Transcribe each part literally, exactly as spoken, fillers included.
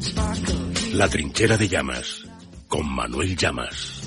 La trinchera de Llamas, con Manuel Llamas.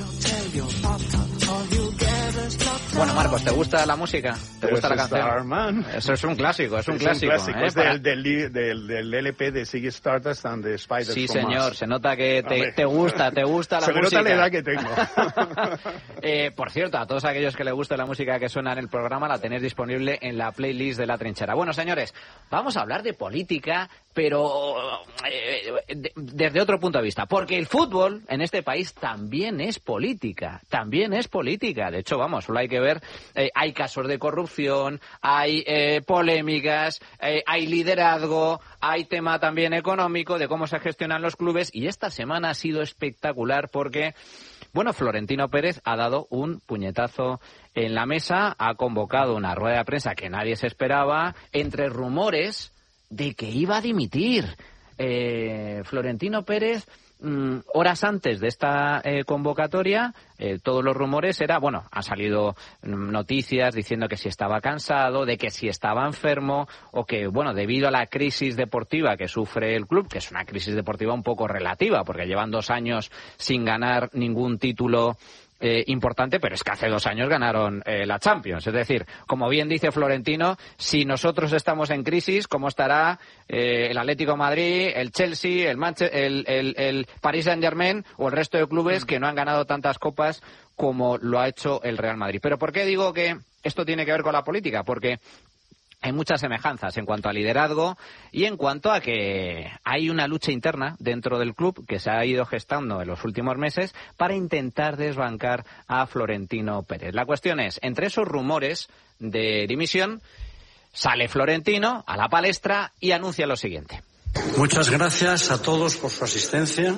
Bueno, Marcos, ¿te gusta la música? ¿Te gusta la canción? Starman. Eso es un clásico, es un es clásico. Un clásico. ¿eh? Es del, del, del, del L P de Ziggy Stardust and the Spiders Sí, from señor, Mars. se nota que te, te gusta, te gusta la se música. Se nota la edad que tengo. eh, por cierto, a todos aquellos que les guste la música que suena en el programa, la tenéis disponible en la playlist de La Trinchera. Bueno, señores, vamos a hablar de política, pero eh, de, desde otro punto de vista, porque el fútbol en este país también es política, también es política. De hecho, vamos, solo hay que ver, eh, hay casos de corrupción, hay eh, polémicas, eh, hay liderazgo, hay tema también económico de cómo se gestionan los clubes, y esta semana ha sido espectacular porque, bueno, Florentino Pérez ha dado un puñetazo en la mesa, ha convocado una rueda de prensa que nadie se esperaba, entre rumores de que iba a dimitir. Eh, Florentino Pérez, mm, horas antes de esta eh, convocatoria, eh, todos los rumores era, bueno, han salido mm, noticias diciendo que si estaba cansado, de que si estaba enfermo, o que, bueno, debido a la crisis deportiva que sufre el club, que es una crisis deportiva un poco relativa, porque llevan dos años sin ganar ningún título Eh, importante, pero es que hace dos años ganaron eh, la Champions. Es decir, como bien dice Florentino, si nosotros estamos en crisis, ¿cómo estará eh, el Atlético de Madrid, el Chelsea, el, Manche- el, el, el Paris Saint-Germain o el resto de clubes que no han ganado tantas copas como lo ha hecho el Real Madrid? ¿Pero por qué digo que esto tiene que ver con la política? Porque hay muchas semejanzas en cuanto a liderazgo y en cuanto a que hay una lucha interna dentro del club que se ha ido gestando en los últimos meses para intentar desbancar a Florentino Pérez. La cuestión es, entre esos rumores de dimisión, sale Florentino a la palestra y anuncia lo siguiente. Muchas gracias a todos por su asistencia.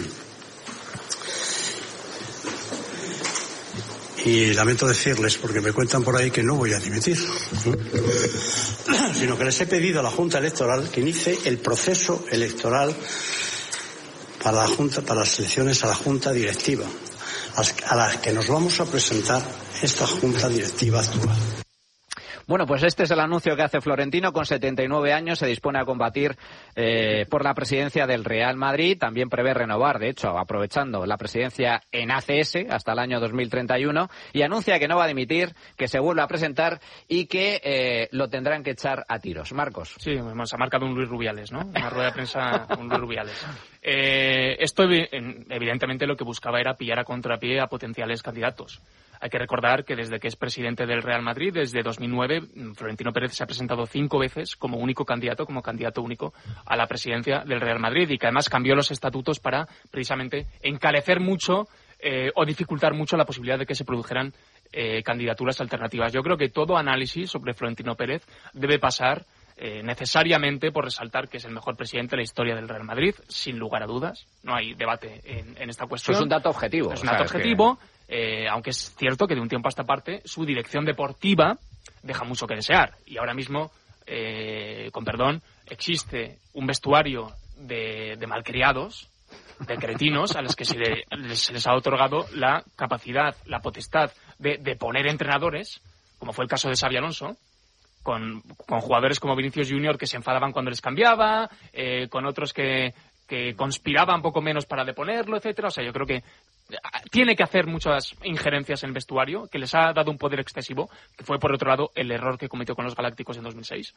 Y lamento decirles, porque me cuentan por ahí que no voy a dimitir, sino que les he pedido a la Junta Electoral que inicie el proceso electoral para la Junta, para las elecciones a la Junta Directiva, a las que nos vamos a presentar esta Junta Directiva actual. Bueno, pues este es el anuncio que hace Florentino. Con setenta y nueve años se dispone a combatir eh, por la presidencia del Real Madrid. También prevé renovar, de hecho, aprovechando la presidencia en A C S hasta el año dos mil treinta y uno. Y anuncia que no va a dimitir, que se vuelve a presentar y que eh, lo tendrán que echar a tiros. Marcos. Sí, se ha marcado un Luis Rubiales, ¿no? Una rueda de prensa, un Luis Rubiales. Eh, esto, evidentemente, lo que buscaba era pillar a contrapié a potenciales candidatos. Hay que recordar que desde que es presidente del Real Madrid, desde dos mil nueve, Florentino Pérez se ha presentado cinco veces como único candidato, como candidato único a la presidencia del Real Madrid, y que además cambió los estatutos para precisamente encarecer mucho eh, o dificultar mucho la posibilidad de que se produjeran eh, candidaturas alternativas. Yo creo que todo análisis sobre Florentino Pérez debe pasar eh, necesariamente por resaltar que es el mejor presidente de la historia del Real Madrid, sin lugar a dudas. No hay debate en, en esta cuestión. Eso es un dato objetivo. Es un dato objetivo. Que... Eh, aunque es cierto que de un tiempo a esta parte su dirección deportiva deja mucho que desear, y ahora mismo, eh, con perdón, existe un vestuario de, de malcriados, de cretinos, a los que se, le, se les ha otorgado la capacidad, la potestad de, de poner entrenadores, como fue el caso de Xabi Alonso, con, con jugadores como Vinicius Junior que se enfadaban cuando les cambiaba, eh, con otros que, que conspiraban poco menos para deponerlo, etcétera. O sea, yo creo que tiene que hacer muchas injerencias en el vestuario, que les ha dado un poder excesivo, que fue, por otro lado, el error que cometió con los Galácticos en dos mil seis.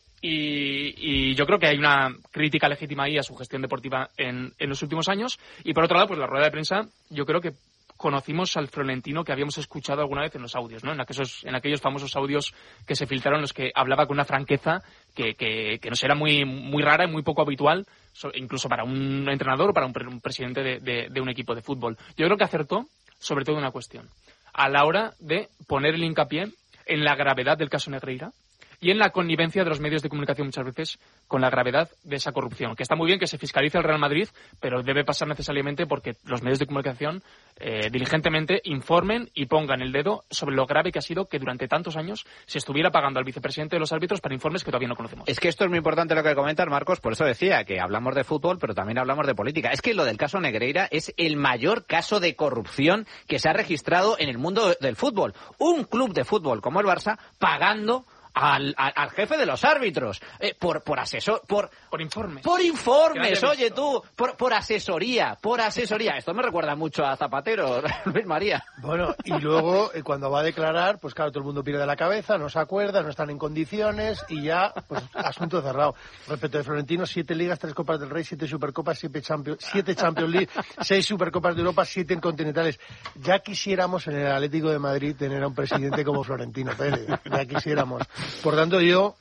Y, y yo creo que hay una crítica legítima ahí a su gestión deportiva en, en los últimos años. Y, por otro lado, pues la rueda de prensa, yo creo que conocimos al Florentino que habíamos escuchado alguna vez en los audios, ¿no? En aquellos, en aquellos famosos audios que se filtraron, los que hablaba con una franqueza que, que, que nos era muy, muy rara y muy poco habitual, incluso para un entrenador o para un, pre- un presidente de, de, de un equipo de fútbol. Yo creo que acertó sobre todo una cuestión, a la hora de poner el hincapié en la gravedad del caso Negreira y en la connivencia de los medios de comunicación muchas veces con la gravedad de esa corrupción. Que está muy bien que se fiscalice el Real Madrid, pero debe pasar necesariamente porque los medios de comunicación eh, diligentemente informen y pongan el dedo sobre lo grave que ha sido que durante tantos años se estuviera pagando al vicepresidente de los árbitros para informes que todavía no conocemos. Es que esto es muy importante lo que comentas, Marcos, por eso decía que hablamos de fútbol, pero también hablamos de política. Es que lo del caso Negreira es el mayor caso de corrupción que se ha registrado en el mundo del fútbol. Un club de fútbol como el Barça pagando al, al, al jefe de los árbitros, eh, por, por asesor, por... Por informes. Por informes, oye tú, por, por asesoría, por asesoría. Esto me recuerda mucho a Zapatero, Luis María. Bueno, y luego, eh, cuando va a declarar, pues claro, todo el mundo pierde la cabeza, no se acuerda, no están en condiciones, y ya, pues, asunto cerrado. Respecto de Florentino, siete ligas, tres Copas del Rey, siete Supercopas, siete Champions, siete Champions League, seis Supercopas de Europa, siete en continentales. Ya quisiéramos en el Atlético de Madrid tener a un presidente como Florentino Pérez, ya quisiéramos. Por tanto, yo,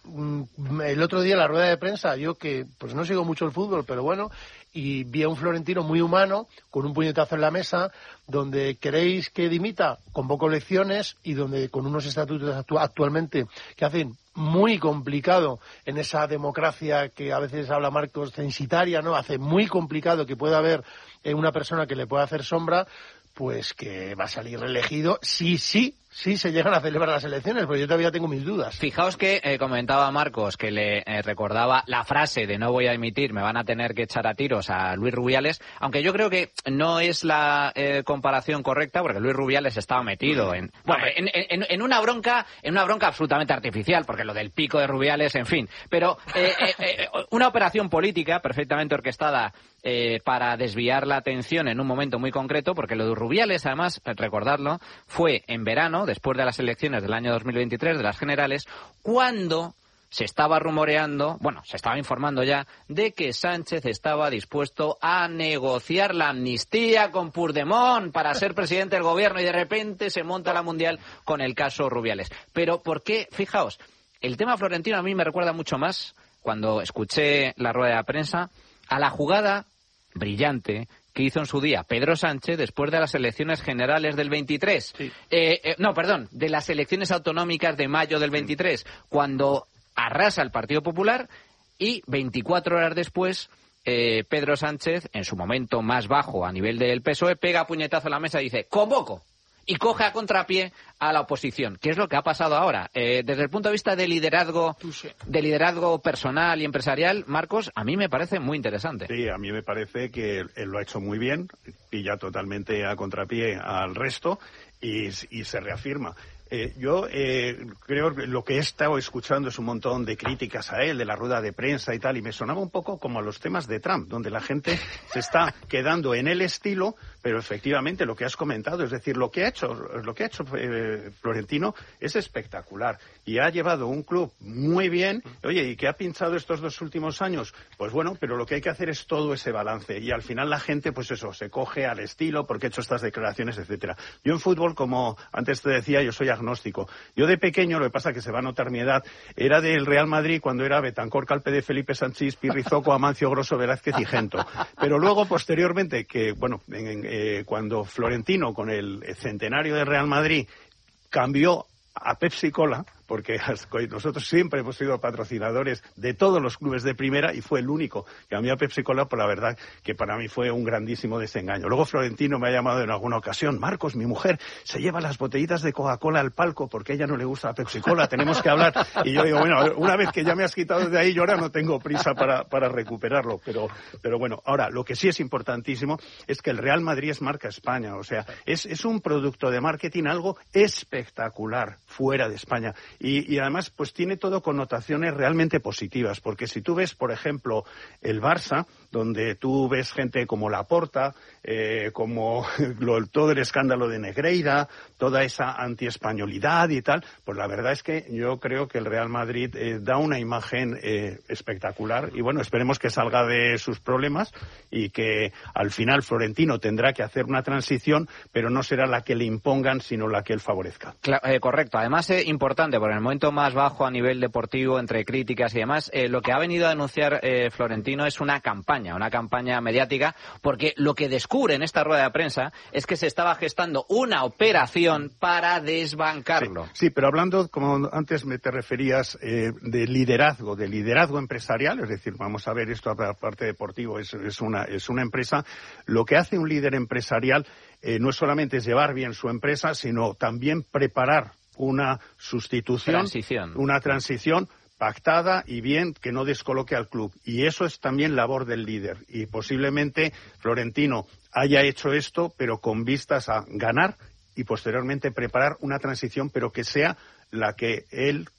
el otro día en la rueda de prensa, yo que pues no sigo mucho el fútbol, pero bueno, y vi a un Florentino muy humano, con un puñetazo en la mesa, donde queréis que dimita, convoco elecciones, y donde con unos estatutos actu- actualmente que hacen muy complicado en esa democracia que a veces habla Marcos censitaria, ¿no? Hace muy complicado que pueda haber eh, una persona que le pueda hacer sombra, pues que va a salir reelegido, sí, sí, sí se llegan a celebrar las elecciones, pero yo todavía tengo mis dudas. Fijaos que eh, comentaba Marcos que le eh, recordaba la frase de no voy a dimitir, me van a tener que echar a tiros a Luis Rubiales, aunque yo creo que no es la eh, comparación correcta, porque Luis Rubiales estaba metido en, bueno, en, en, en una bronca, en una bronca absolutamente artificial, porque lo del pico de Rubiales, en fin, pero eh, eh, eh, una operación política perfectamente orquestada eh, para desviar la atención en un momento muy concreto, porque lo de Rubiales, además, recordarlo, fue en verano, después de las elecciones del año dos mil veintitrés, de las generales, cuando se estaba rumoreando, bueno, se estaba informando ya, de que Sánchez estaba dispuesto a negociar la amnistía con Puigdemont para ser presidente del gobierno, y de repente se monta la mundial con el caso Rubiales. Pero, ¿por qué? Fijaos, el tema Florentino a mí me recuerda mucho más, cuando escuché la rueda de prensa, a la jugada brillante que hizo en su día Pedro Sánchez después de las elecciones generales del veintitrés. Sí. Eh, eh, no, perdón, de las elecciones autonómicas de mayo del veintitrés, cuando arrasa el Partido Popular y veinticuatro horas después eh, Pedro Sánchez, en su momento más bajo a nivel del P S O E, pega puñetazo a la mesa y dice «convoco». Y coge a contrapié a la oposición. ¿Qué es lo que ha pasado ahora? Eh, desde el punto de vista de liderazgo, de liderazgo personal y empresarial, Marcos, a mí me parece muy interesante. Sí, a mí me parece que él lo ha hecho muy bien, pilla totalmente a contrapié al resto y, y se reafirma. Eh, yo eh, creo que lo que he estado escuchando es un montón de críticas a él, de la rueda de prensa y tal, y me sonaba un poco como a los temas de Trump, donde la gente se está quedando en el estilo, pero efectivamente lo que has comentado, es decir, lo que ha hecho, lo que ha hecho eh, Florentino es espectacular y ha llevado un club muy bien. Oye, ¿y qué ha pinchado estos dos últimos años? Pues bueno, pero lo que hay que hacer es todo ese balance, y al final la gente, pues eso, se coge al estilo porque he hecho estas declaraciones, etcétera. Yo en fútbol, como antes te decía, yo soy agnóstico. Yo de pequeño, lo que pasa que se va a notar mi edad, era del Real Madrid cuando era Betancor, Calpe de Felipe Sanchís, Pirrizoco, Amancio, Grosso, Velázquez y Gento. Pero luego, posteriormente, que bueno, en, en, eh, cuando Florentino, con el centenario del Real Madrid, cambió a Pepsi Cola, porque nosotros siempre hemos sido patrocinadores de todos los clubes de primera, y fue el único que cambió a Pepsi Cola, por la verdad que para mí fue un grandísimo desengaño. Luego Florentino me ha llamado en alguna ocasión: Marcos, mi mujer se lleva las botellitas de Coca-Cola al palco porque a ella no le gusta la Pepsi Cola, tenemos que hablar. Y yo digo, bueno, una vez que ya me has quitado de ahí, yo ahora no tengo prisa para, para recuperarlo, pero, pero bueno, ahora, lo que sí es importantísimo es que el Real Madrid es marca España, o sea, es, es un producto de marketing, algo espectacular fuera de España. Y, y además, pues tiene todo connotaciones realmente positivas, porque si tú ves, por ejemplo, el Barça, donde tú ves gente como Laporta, eh, como lo, todo el escándalo de Negreira, toda esa antiespañolidad y tal, pues la verdad es que yo creo que el Real Madrid eh, da una imagen eh, espectacular, y bueno, esperemos que salga de sus problemas y que al final Florentino tendrá que hacer una transición, pero no será la que le impongan, sino la que él favorezca. Claro, eh, correcto. Además, es eh, importante, porque en el momento más bajo a nivel deportivo, entre críticas y demás, eh, lo que ha venido a denunciar eh, Florentino es una campaña, una campaña mediática, porque lo que descubre en esta rueda de prensa es que se estaba gestando una operación para desbancarlo. Sí, sí, pero hablando, como antes me te referías, eh, de liderazgo, de liderazgo empresarial, es decir, vamos a ver esto aparte deportivo, es, es, una, es una empresa. Lo que hace un líder empresarial eh, no solamente es llevar bien su empresa, sino también preparar una sustitución, transición. una transición pactada y bien, que no descoloque al club. Y eso es también labor del líder. Y posiblemente Florentino haya hecho esto, pero con vistas a ganar y posteriormente preparar una transición, pero que sea la que él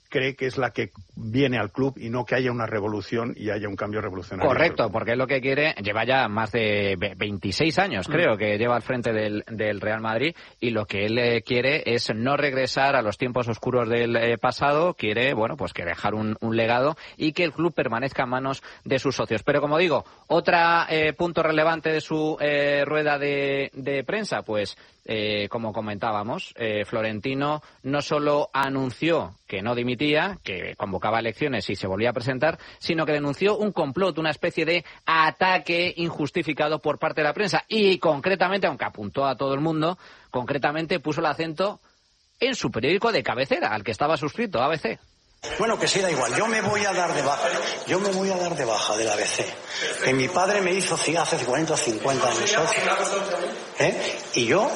cree que es la que viene al club y no que haya una revolución y haya un cambio revolucionario. Correcto, porque es lo que quiere, lleva ya más de veintiséis años, creo, mm. que lleva al frente del, del Real Madrid, y lo que él eh, quiere es no regresar a los tiempos oscuros del eh, pasado, quiere, bueno, pues que dejar un, un legado y que el club permanezca en manos de sus socios. Pero como digo, otro eh, punto relevante de su eh, rueda de, de prensa, pues Eh, como comentábamos, eh, Florentino no solo anunció que no dimitía, que convocaba elecciones y se volvía a presentar, sino que denunció un complot, una especie de ataque injustificado por parte de la prensa. Y concretamente, aunque apuntó a todo el mundo, concretamente puso el acento en su periódico de cabecera, al que estaba suscrito, A B C. Bueno, que sí, da igual. Yo me voy a dar de baja. Yo me voy a dar de baja del A B C. Que mi padre me hizo hace cuarenta o cincuenta años. ¿Eh? Y yo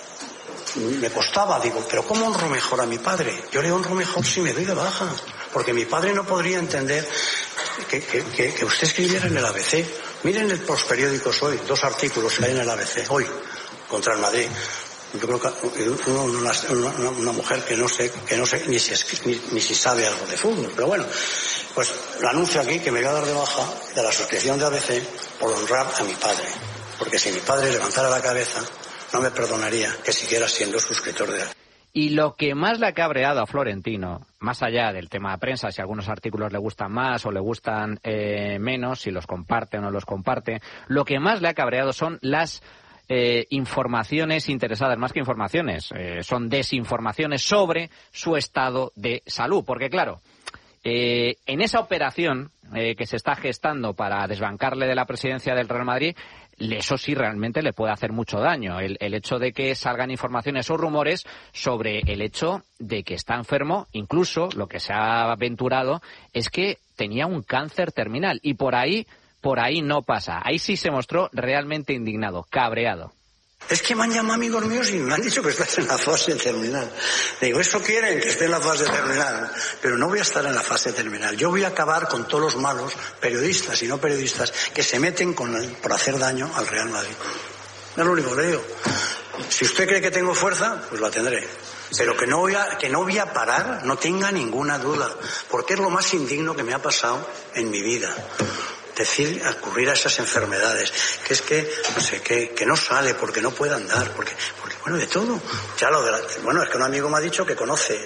me costaba, digo, pero ¿cómo honro mejor a mi padre? Yo le honro mejor si me doy de baja. Porque mi padre no podría entender que, que, que, que usted escribiera en el A B C. Miren los periódicos hoy, dos artículos que hay en el A B C hoy contra el Madrid. Yo creo que una, una, una mujer que no sé, que no sé ni si, ni, ni si sabe algo de fútbol, pero bueno, pues lo anuncio aquí que me voy a dar de baja de la suscripción de A B C por honrar a mi padre, porque si mi padre levantara la cabeza no me perdonaría que siguiera siendo suscriptor de A B C. Y lo que más le ha cabreado a Florentino, más allá del tema de prensa, si algunos artículos le gustan más o le gustan eh, menos, si los comparte o no los comparte, lo que más le ha cabreado son las Eh, informaciones interesadas, más que informaciones, eh, son desinformaciones sobre su estado de salud. Porque claro, eh, en esa operación eh, que se está gestando para desbancarle de la presidencia del Real Madrid, eso sí realmente le puede hacer mucho daño. El, el hecho de que salgan informaciones o rumores sobre el hecho de que está enfermo, incluso lo que se ha aventurado es que tenía un cáncer terminal, y por ahí Por ahí no pasa. Ahí sí se mostró realmente indignado, cabreado. Es que me han llamado amigos míos y me han dicho que estás en la fase terminal. Digo, eso quieren que esté en la fase terminal, pero no voy a estar en la fase terminal. Yo voy a acabar con todos los malos, periodistas y no periodistas, que se meten con el, por hacer daño al Real Madrid. Es lo único que le digo. Si usted cree que tengo fuerza, pues la tendré. Pero que no voy a, que no voy a parar, no tenga ninguna duda, porque es lo más indigno que me ha pasado en mi vida. Decir, ocurrir a esas enfermedades, que es que, no sé, que, que no sale porque no puede andar, porque, porque bueno, de todo. Ya lo de la, bueno, es que un amigo me ha dicho que conoce,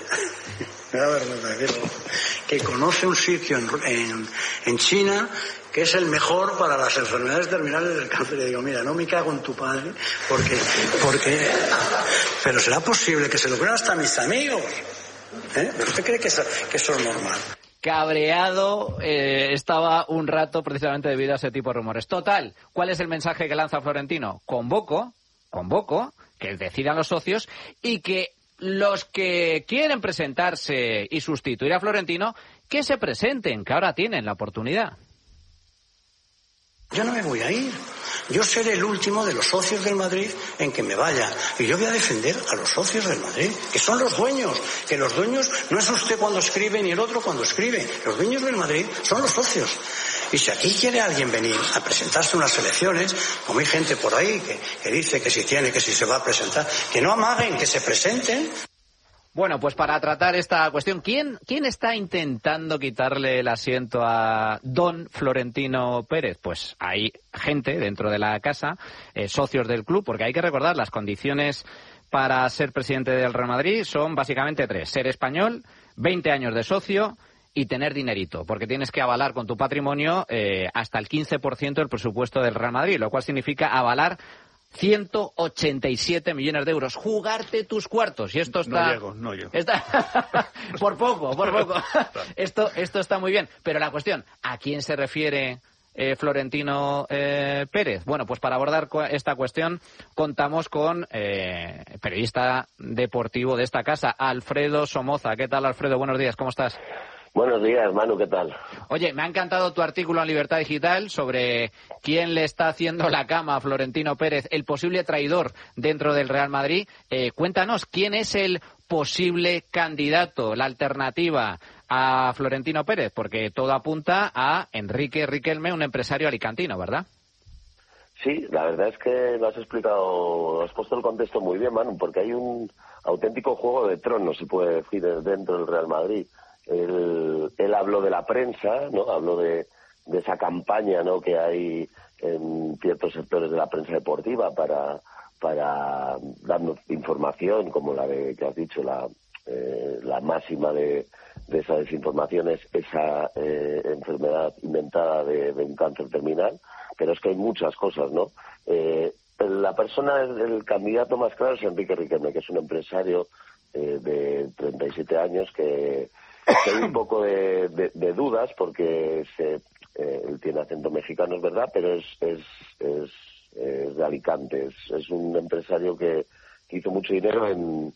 que conoce un sitio en, en, en China que es el mejor para las enfermedades terminales del cáncer. Y digo, mira, no me cago en tu padre, porque, porque, pero será posible que se lo crean hasta mis amigos, ¿eh? ¿Usted cree que eso, que eso es normal? Cabreado eh, estaba un rato precisamente debido a ese tipo de rumores. Total, ¿cuál es el mensaje que lanza Florentino? Convoco, convoco, que decidan los socios, y que los que quieren presentarse y sustituir a Florentino, que se presenten, que ahora tienen la oportunidad. Yo no me voy a ir. Yo seré el último de los socios del Madrid en que me vaya. Y yo voy a defender a los socios del Madrid, que son los dueños. Que los dueños no es usted cuando escribe ni el otro cuando escribe. Los dueños del Madrid son los socios. Y si aquí quiere alguien venir a presentarse unas elecciones, como hay gente por ahí que, que dice que si tiene, que si se va a presentar, que no amaguen, que se presenten. Bueno, pues para tratar esta cuestión, ¿quién, quién está intentando quitarle el asiento a don Florentino Pérez? Pues hay gente dentro de la casa, eh, socios del club, porque hay que recordar las condiciones para ser presidente del Real Madrid son básicamente tres: ser español, veinte años de socio y tener dinerito, porque tienes que avalar con tu patrimonio eh, hasta el quince por ciento del presupuesto del Real Madrid, lo cual significa avalar ciento ochenta y siete millones de euros. Jugarte tus cuartos. Y esto está... No llego, no llego. Está... por poco, por poco. esto, esto está muy bien. Pero la cuestión, ¿a quién se refiere eh, Florentino eh, Pérez? Bueno, pues para abordar esta cuestión contamos con eh, periodista deportivo de esta casa, Alfredo Somoza. ¿Qué tal, Alfredo? Buenos días, ¿cómo estás? Buenos días, Manu, ¿qué tal? Oye, me ha encantado tu artículo en Libertad Digital sobre quién le está haciendo la cama a Florentino Pérez, el posible traidor dentro del Real Madrid. Eh, cuéntanos, ¿quién es el posible candidato, la alternativa a Florentino Pérez? Porque todo apunta a Enrique Riquelme, un empresario alicantino, ¿verdad? Sí, la verdad es que lo has explicado, has puesto el contexto muy bien, Manu, porque hay un auténtico juego de tronos, se puede decir, dentro del Real Madrid. él, él habló de la prensa, ¿no? Habló de, de esa campaña, ¿no? Que hay en ciertos sectores de la prensa deportiva para, para darnos información, como la de que has dicho, la, eh, la máxima de, de esa desinformación es esa eh, enfermedad inventada de, de un cáncer terminal, pero es que hay muchas cosas, ¿no? Eh, la persona, el, el candidato más claro es Enrique Riquelme, que es un empresario eh, de treinta y siete años que, que hay un poco de, de, de dudas porque se, eh, él tiene acento mexicano, es verdad, pero es, es, es, es de Alicante. Es, es un empresario que, que hizo mucho dinero en,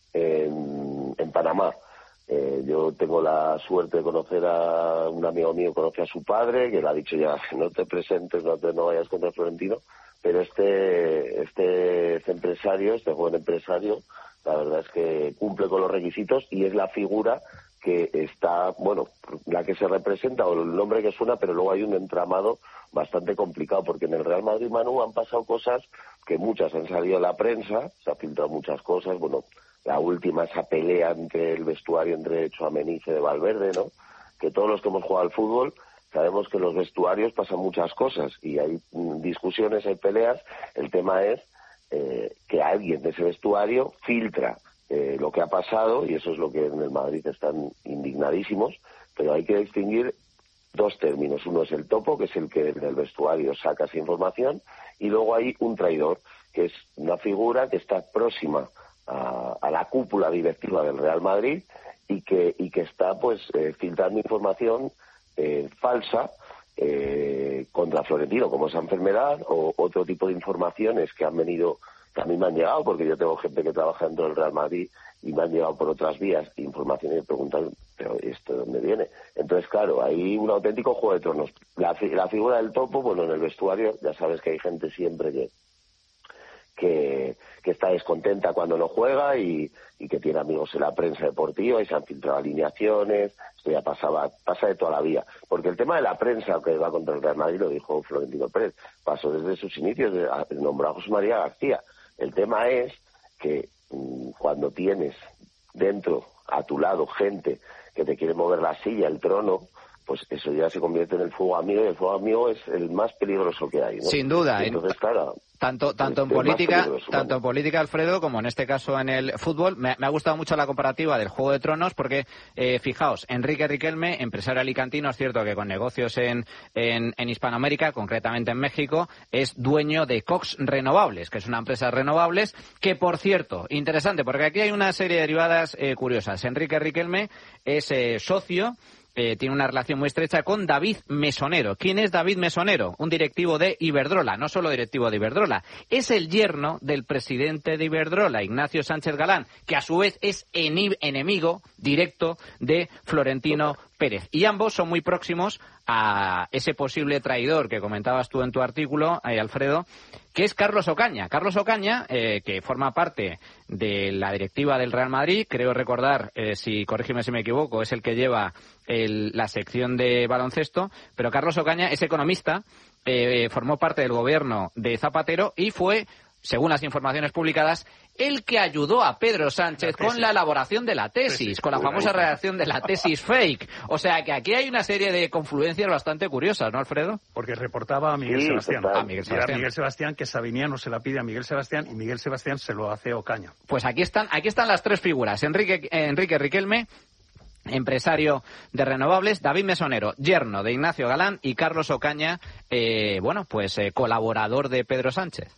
en, en Panamá. Eh, yo tengo la suerte de conocer a un amigo mío, conoce a su padre, que le ha dicho ya, no te presentes, no te no vayas contra Florentino, pero este, este, este empresario, este joven empresario, la verdad es que cumple con los requisitos y es la figura que está, bueno, la que se representa o el nombre que suena, pero luego hay un entramado bastante complicado, porque en el Real Madrid, Manu, han pasado cosas que muchas han salido a la prensa, se han filtrado muchas cosas, bueno, la última, esa pelea entre el vestuario entre Tchouaméni y Fede Valverde, ¿no? Que todos los que hemos jugado al fútbol sabemos que en los vestuarios pasan muchas cosas y hay discusiones, hay peleas. El tema es eh, que alguien de ese vestuario filtra eh, lo que ha pasado, y eso es lo que en el Madrid están indignadísimos, pero hay que distinguir dos términos. Uno es el topo, que es el que en el vestuario saca esa información, y luego hay un traidor, que es una figura que está próxima A, a la cúpula directiva del Real Madrid y que y que está pues eh, filtrando información eh, falsa eh, contra Florentino, como esa enfermedad o otro tipo de informaciones que han venido, que a mí me han llegado, porque yo tengo gente que trabaja dentro del Real Madrid y me han llegado por otras vías informaciones y me preguntan, pero ¿esto de dónde viene? Entonces, claro, hay un auténtico juego de tronos. La, la figura del topo, bueno, en el vestuario ya sabes que hay gente siempre que Que, que está descontenta cuando no juega y, y que tiene amigos en la prensa deportiva y se han filtrado alineaciones. Esto ya pasaba, pasa de toda la vida. Porque el tema de la prensa que va contra el Real Madrid, lo dijo Florentino Pérez, pasó desde sus inicios, de, a, nombró a José María García. El tema es que mmm, cuando tienes dentro, a tu lado, gente que te quiere mover la silla, el trono, pues eso ya se convierte en el fuego amigo, y el fuego amigo es el más peligroso que hay, ¿no? Sin duda. Entonces, en... claro... Tanto, tanto en política, tanto en política, Alfredo, como en este caso en el fútbol. Me, me ha gustado mucho la comparativa del Juego de Tronos porque, eh, fijaos, Enrique Riquelme, empresario alicantino, es cierto que con negocios en, en, en Hispanoamérica, concretamente en México, es dueño de Cox Renovables, que es una empresa de renovables, que por cierto, interesante, porque aquí hay una serie de derivadas eh, curiosas. Enrique Riquelme es eh, socio, Eh, tiene una relación muy estrecha con David Mesonero. ¿Quién es David Mesonero? Un directivo de Iberdrola, no solo directivo de Iberdrola, es el yerno del presidente de Iberdrola, Ignacio Sánchez Galán, que a su vez es enemigo directo de Florentino Pérez. Y ambos son muy próximos a ese posible traidor que comentabas tú en tu artículo, eh, Alfredo, que es Carlos Ocaña. Carlos Ocaña, eh, que forma parte de la directiva del Real Madrid, creo recordar, eh, si corrígeme si me equivoco, es el que lleva el, la sección de baloncesto, pero Carlos Ocaña es economista, eh, formó parte del gobierno de Zapatero y fue, según las informaciones publicadas, el que ayudó a Pedro Sánchez la con la elaboración de la tesis, tesis con la famosa redacción de la tesis fake. O sea que aquí hay una serie de confluencias bastante curiosas, ¿no, Alfredo? Porque reportaba a Miguel sí, Sebastián. A Miguel Sebastián. Era Miguel Sebastián, que Sabiniano se la pide a Miguel Sebastián y Miguel Sebastián se lo hace Ocaña. Pues aquí están, aquí están las tres figuras. Enrique, eh, Enrique Riquelme, empresario de renovables, David Mesonero, yerno de Ignacio Galán, y Carlos Ocaña, eh, bueno, pues eh, colaborador de Pedro Sánchez.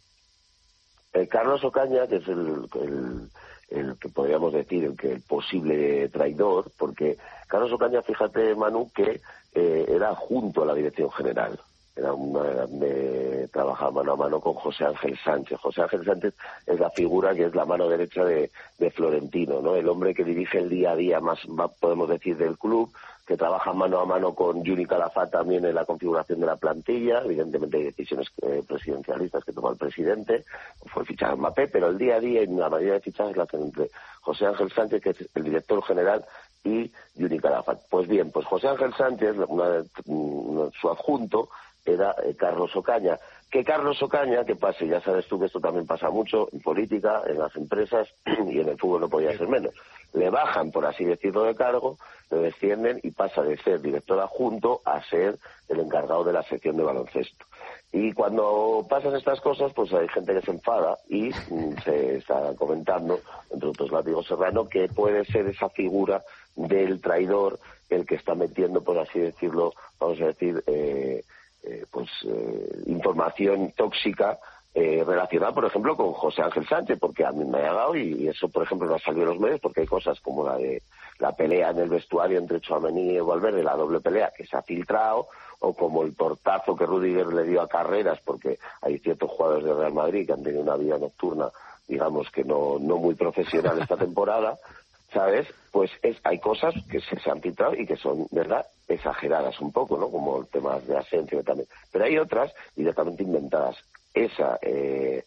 Eh, Carlos Ocaña, que es el, el, el que podríamos decir el que el posible traidor, porque Carlos Ocaña, fíjate, Manu, que eh, era junto a la dirección general. Era una, de, trabajaba mano a mano con José Ángel Sánchez. José Ángel Sánchez es la figura que es la mano derecha de, de Florentino, ¿no? El hombre que dirige el día a día más, más, podemos decir, del club, que trabaja mano a mano con Juni Calafat también en la configuración de la plantilla. Evidentemente hay decisiones eh, presidencialistas que toma el presidente, fue fichado Mbappé, pero el día a día y la mayoría de fichajes la hacen entre José Ángel Sánchez, que es el director general, y Juni Calafat. Pues bien, pues José Ángel Sánchez, una, una, su adjunto, era eh, Carlos Ocaña. que Carlos Ocaña, que pase, ya sabes tú que esto también pasa mucho en política, en las empresas y en el fútbol no podía ser menos. Le bajan, por así decirlo, de cargo, le descienden y pasa de ser director adjunto a ser el encargado de la sección de baloncesto. Y cuando pasan estas cosas, pues hay gente que se enfada y mm, se está comentando, entre otros Látigo Serrano, que puede ser esa figura del traidor el que está metiendo, por así decirlo, vamos a decir, eh, eh, pues eh, información tóxica eh, relacionada, por ejemplo, con José Ángel Sánchez, porque a mí me ha dado, y, y eso, por ejemplo, no ha salido en los medios, porque hay cosas como la de la pelea en el vestuario entre Tchouaméni y Valverde, la doble pelea que se ha filtrado, o como el tortazo que Rudiger le dio a Carreras, porque hay ciertos jugadores de Real Madrid que han tenido una vida nocturna, digamos que no, no muy profesional esta temporada, ¿sabes? Pues es, hay cosas que se, se han filtrado y que son, ¿verdad?, exageradas un poco, ¿no? Como el tema de Asensio también. Pero hay otras directamente inventadas. Esa, eh,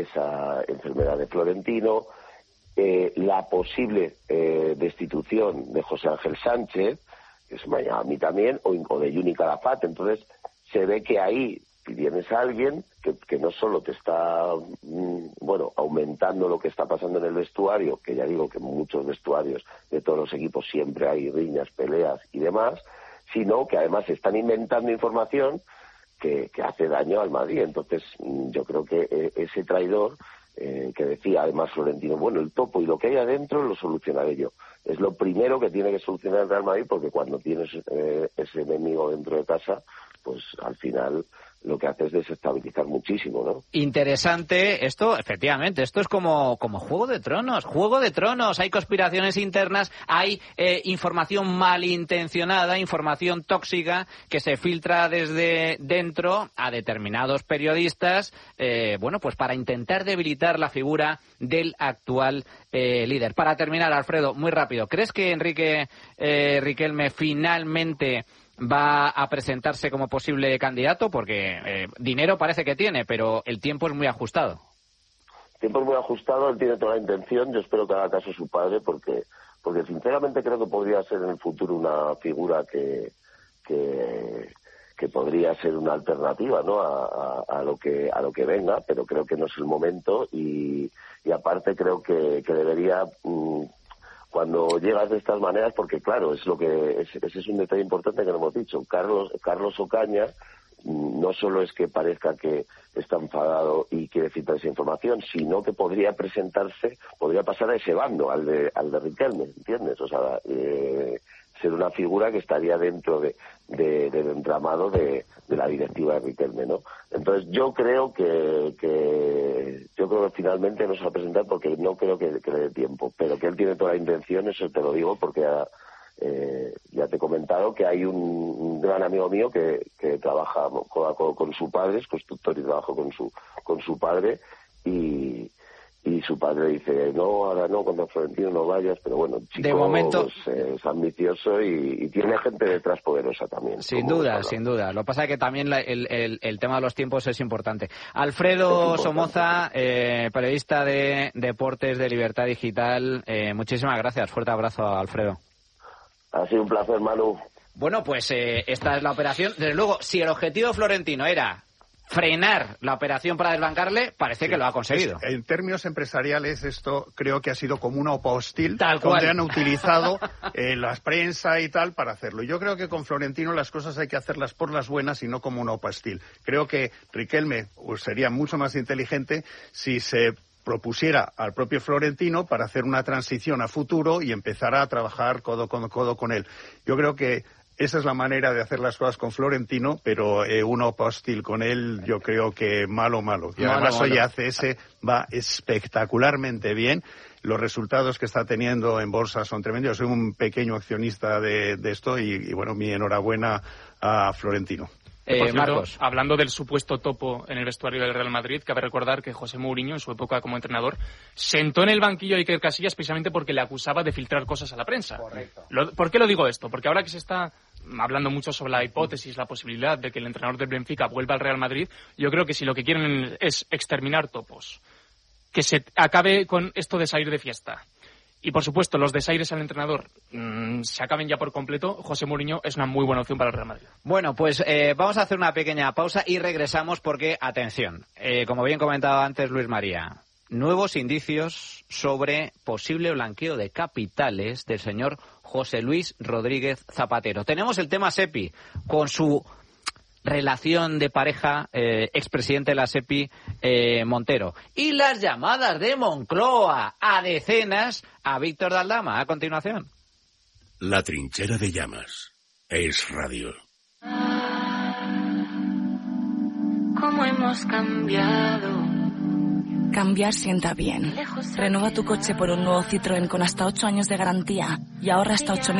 esa enfermedad de Florentino, eh, la posible eh, destitución de José Ángel Sánchez, que se me llama a mí también, o, o de Juni Calafat. Entonces se ve que ahí tienes a alguien que, que no solo te está, mmm, bueno, aumentando lo que está pasando en el vestuario, que ya digo que en muchos vestuarios de todos los equipos siempre hay riñas, peleas y demás, sino que además están inventando información que, que hace daño al Madrid. Entonces mmm, yo creo que eh, ese traidor, eh, que decía además Florentino, bueno, el topo y lo que hay adentro lo solucionaré yo. Es lo primero que tiene que solucionar el Real Madrid, porque cuando tienes eh, ese enemigo dentro de casa, pues al final lo que hace es desestabilizar muchísimo, ¿no? Interesante esto, efectivamente, esto es como, como Juego de Tronos, Juego de Tronos, hay conspiraciones internas, hay eh, información malintencionada, información tóxica que se filtra desde dentro a determinados periodistas, eh, bueno, pues para intentar debilitar la figura del actual eh, líder. Para terminar, Alfredo, muy rápido, ¿crees que Enrique eh, Riquelme finalmente va a presentarse como posible candidato? Porque eh, dinero parece que tiene, pero el tiempo es muy ajustado. El tiempo es muy ajustado, él tiene toda la intención, yo espero que haga caso a su padre, porque porque sinceramente creo que podría ser en el futuro una figura que que, que podría ser una alternativa, ¿no?, a, a, a lo que a lo que venga, pero creo que no es el momento, y, y aparte creo que, que debería... Mmm, cuando llegas de estas maneras, porque claro, es lo que es, ese es un detalle importante que no hemos dicho. Carlos Carlos Ocaña no solo es que parezca que está enfadado y quiere filtrar esa información, sino que podría presentarse, podría pasar a ese bando, al de al de Riquelme, ¿entiendes? O sea, eh, ser una figura que estaría dentro de, de, del entramado de, de la directiva de Riquelme, ¿no? Entonces yo creo que, que yo creo que finalmente no se va a presentar, porque no creo que, que le dé tiempo, pero que él tiene toda la intención, eso te lo digo, porque ya, eh, ya te he comentado que hay un, un gran amigo mío que, que trabaja con, con, con su padre, es constructor y trabaja con su con su padre, y y su padre dice, no, ahora no, cuando Florentino no vayas, pero bueno, el chico de momento pues, eh, es ambicioso y, y tiene gente detrás poderosa también. Sin duda, sin duda. Lo que pasa es que también la, el, el, el tema de los tiempos es importante. Alfredo es importante. Somoza, eh, periodista de Deportes de Libertad Digital, eh, muchísimas gracias. Fuerte abrazo, Alfredo. Ha sido un placer, Manu. Bueno, pues eh, esta es la operación. Desde luego, si el objetivo florentino era frenar la operación para desbancarle, parece sí, que lo ha conseguido. Es, en términos empresariales, esto creo que ha sido como una OPA hostil, tal cual, donde han utilizado eh, la prensa y tal para hacerlo. Yo creo que con Florentino las cosas hay que hacerlas por las buenas y no como una OPA hostil. Creo que Riquelme pues, sería mucho más inteligente si se propusiera al propio Florentino para hacer una transición a futuro y empezar a trabajar codo con codo con él. Yo creo que esa es la manera de hacer las cosas con Florentino, pero eh, uno hostil con él, yo creo que malo, malo. Y malo, además malo. Hoy A C S va espectacularmente bien. Los resultados que está teniendo en bolsa son tremendos. Yo soy un pequeño accionista de, de esto y, y, bueno, mi enhorabuena a Florentino. Eh, Por cierto, Marcos, hablando del supuesto topo en el vestuario del Real Madrid, cabe recordar que José Mourinho, en su época como entrenador, sentó en el banquillo a Iker Casillas precisamente porque le acusaba de filtrar cosas a la prensa. Correcto. Lo, ¿Por qué lo digo esto? Porque ahora que se está hablando mucho sobre la hipótesis, la posibilidad de que el entrenador del Benfica vuelva al Real Madrid, yo creo que si lo que quieren es exterminar topos, que se acabe con esto de salir de fiesta y por supuesto los desaires al entrenador mmm, se acaben ya por completo, José Mourinho es una muy buena opción para el Real Madrid. Bueno, pues eh, vamos a hacer una pequeña pausa y regresamos porque, atención, eh, como bien comentaba antes Luis María, nuevos indicios sobre posible blanqueo de capitales del señor José Luis Rodríguez Zapatero. Tenemos el tema SEPI con su relación de pareja, eh, expresidente de la SEPI, eh, Montero. Y las llamadas de Moncloa a decenas a Víctor de Aldama. A continuación. La trinchera de llamas. Es radio. ¿Cómo hemos cambiado? Cambiar sienta bien. Renueva tu coche por un nuevo Citroën con hasta ocho años de garantía y ahorra hasta ocho mil